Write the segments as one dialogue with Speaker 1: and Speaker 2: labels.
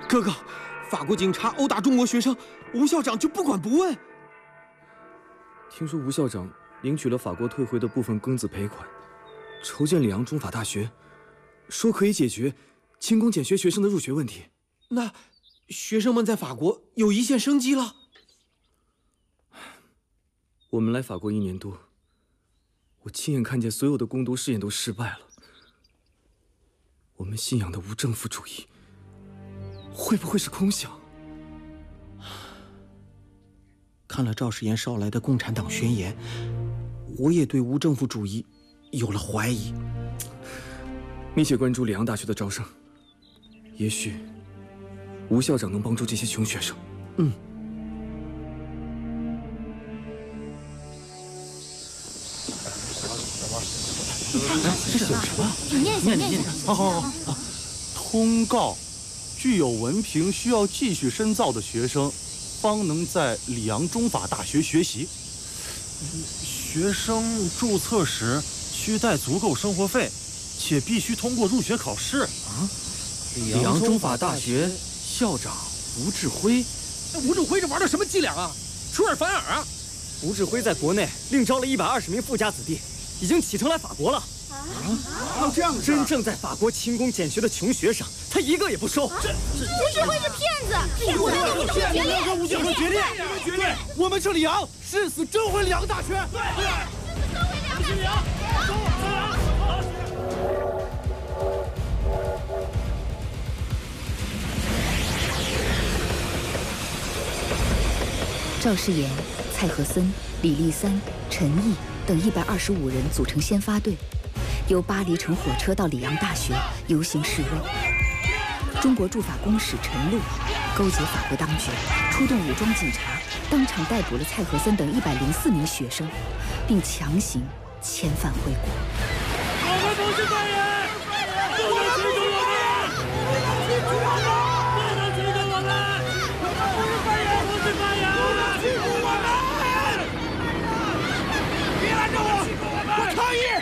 Speaker 1: 哥哥，法国警察殴打中国学生，吴校长就不管不问。
Speaker 2: 听说吴校长领取了法国退回的部分庚子赔款，筹建里昂中法大学，说可以解决勤工俭学学生的入学问题。
Speaker 1: 那学生们在法国有一线生机了。
Speaker 2: 我们来法国1年多，我亲眼看见所有的攻读试验都失败了。我们信仰的无政府主义，会不会是空想？
Speaker 1: 看了赵世炎捎来的《共产党宣言》，我也对无政府主义有了怀疑。
Speaker 2: 密切关注里昂大学的招生，也许吴校长能帮助这些穷学生。
Speaker 1: 这是什么？
Speaker 3: 你念。
Speaker 4: 好。通告：具有文凭需要继续深造的学生，方能在里昂中法大学学习。
Speaker 5: 学生注册时需带足够生活费，且必须通过入学考试。
Speaker 2: 里昂中法大学校长吴志辉。
Speaker 1: 吴志辉这玩的什么伎俩啊？出尔反尔啊！
Speaker 2: 吴志辉在国内另招了120名富家子弟，已经启程来法国了。
Speaker 1: 还有这样的事？
Speaker 2: 真正在法国勤工俭学的穷学生，他一个也不收。
Speaker 3: 吴志辉是骗子，骗我们给他们决裂！
Speaker 5: 吴志辉决裂！对，我们是里昂，誓死争回里昂大学！对，
Speaker 3: 誓死争回里昂大学！
Speaker 6: 赵世炎、蔡和森、李立三、陈毅等125人组成先发队，由巴黎乘火车到里昂大学游行示威。中国驻法公使陈露勾结法国当局，出动武装警察，当场逮捕了蔡和森等104名学生，并强行遣返回国。
Speaker 5: 我们不是犯人，不能驱逐我们，不能驱逐我们，不能驱逐我们，我们不是犯人，不是犯人，不能驱逐我们！别拦着我，我抗议！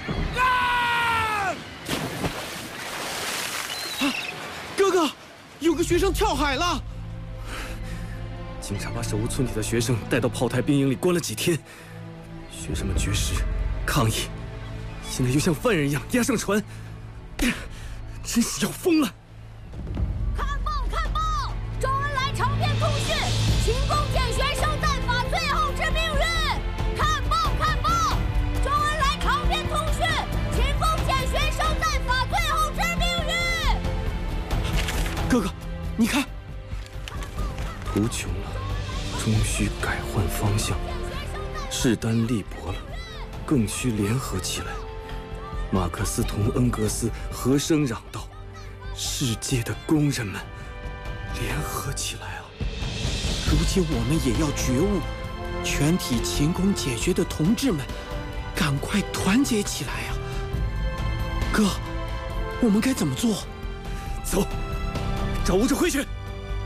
Speaker 1: 哥哥，有个学生跳海了。
Speaker 2: 警察把手无寸铁的学生带到炮台兵营里关了几天，学生们绝食抗议，现在又像犯人一样押上船，真是要疯了！
Speaker 3: 看报！周恩来长篇通讯，勤工俭学生在法最后之命运。看报！周恩来长篇通讯，勤工俭学生在法最后之命运。
Speaker 1: 哥哥，你看，
Speaker 2: 途穷了，终须改换方向；势单力薄了，更需联合起来。马克思同恩格斯和声嚷道：“世界的工人们，联合起来啊！”
Speaker 1: 如今我们也要觉悟，全体勤工俭学的同志们，赶快团结起来呀！哥，我们该怎么做？
Speaker 2: 走，找吴志辉去。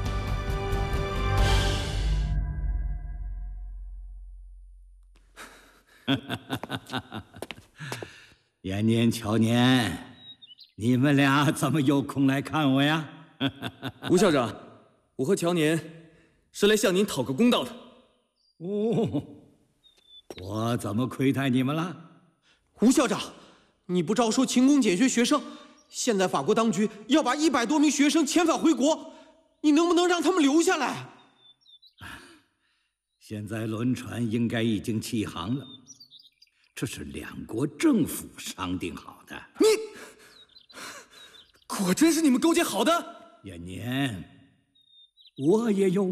Speaker 7: 延年、乔年，你们俩怎么有空来看我呀？
Speaker 2: 吴校长，我和乔年是来向您讨个公道的。
Speaker 7: 哦，我怎么亏待你们了？
Speaker 1: 吴校长，你不招收勤工俭学学生，现在法国当局要把100多名学生遣返回国，你能不能让他们留下来？
Speaker 7: 现在轮船应该已经起航了，这是两国政府商定好的。
Speaker 2: 你果真是你们勾结好的？
Speaker 7: 延年，我也有